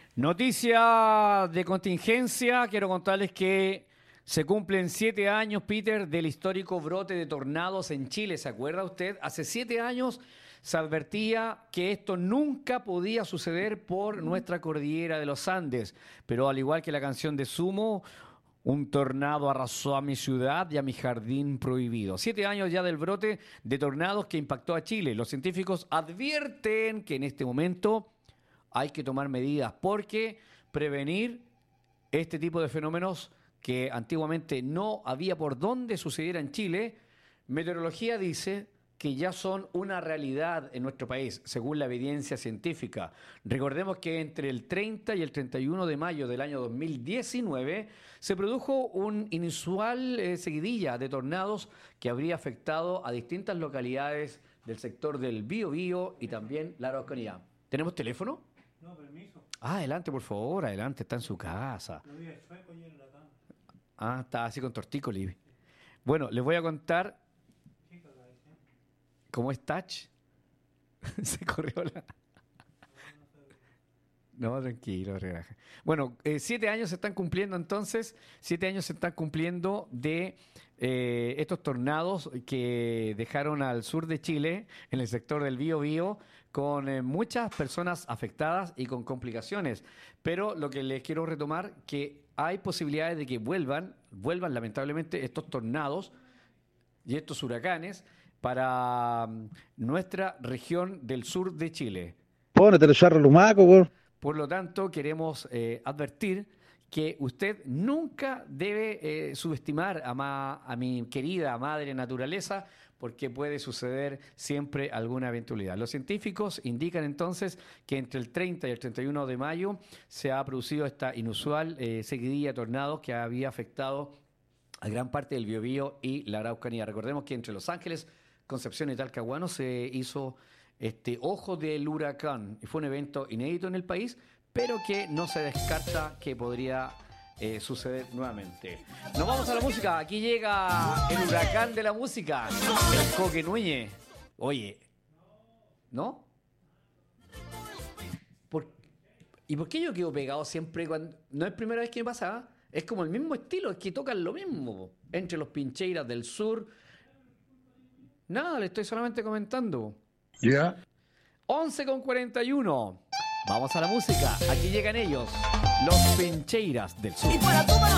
Noticia de contingencia, quiero contarles que se cumplen 7 años, Peter, del histórico brote de tornados en Chile. ¿Se acuerda usted? Hace 7 años se advertía que esto nunca podía suceder por nuestra cordillera de los Andes. Pero al igual que la canción de Sumo, un tornado arrasó a mi ciudad y a mi jardín prohibido. 7 años ya del brote de tornados que impactó a Chile. Los científicos advierten que en este momento hay que tomar medidas porque prevenir este tipo de fenómenos que antiguamente no había por dónde sucediera en Chile, meteorología dice que ya son una realidad en nuestro país, según la evidencia científica. Recordemos que entre el 30 y el 31 de mayo del año 2019 se produjo un inusual seguidilla de tornados que habría afectado a distintas localidades del sector del Biobío y también la Araucanía. ¿Tenemos teléfono? No, permiso. Ah, adelante, por favor, adelante, está en su casa. Lo vi el sueco y en la cama. Ah, está así con tortícolis. Bueno, les voy a contar cómo es Touch. Se corrió la... No, tranquilo, relaja. Bueno, 7 años se están cumpliendo entonces, 7 años se están cumpliendo de estos tornados que dejaron al sur de Chile, en el sector del Biobío, con muchas personas afectadas y con complicaciones. Pero lo que les quiero retomar, que hay posibilidades de que vuelvan lamentablemente estos tornados y estos huracanes para nuestra región del sur de Chile. Pónete el charro lumaco, por. Por lo tanto, queremos advertir que usted nunca debe subestimar a mi querida madre naturaleza, porque puede suceder siempre alguna eventualidad. Los científicos indican entonces que entre el 30 y el 31 de mayo se ha producido esta inusual seguidilla de tornados que había afectado a gran parte del Biobío y la Araucanía. Recordemos que entre Los Ángeles, Concepción y Talcahuano se hizo este ojo del huracán. Y fue un evento inédito en el país, pero que no se descarta que podría suceder nuevamente. Nos vamos a la música. Aquí llega el huracán de la música, el Coque Núñez. Oye, ¿no? ¿Y por qué yo quedo pegado siempre cuando... No es primera vez que me pasa, ¿eh? Es como el mismo estilo, es que tocan lo mismo. Entre los Pincheiras del Sur. Nada, le estoy solamente comentando. Ya. 11:41. Vamos a la música. Aquí llegan ellos, los Pincheiras del Sur. Y para todos los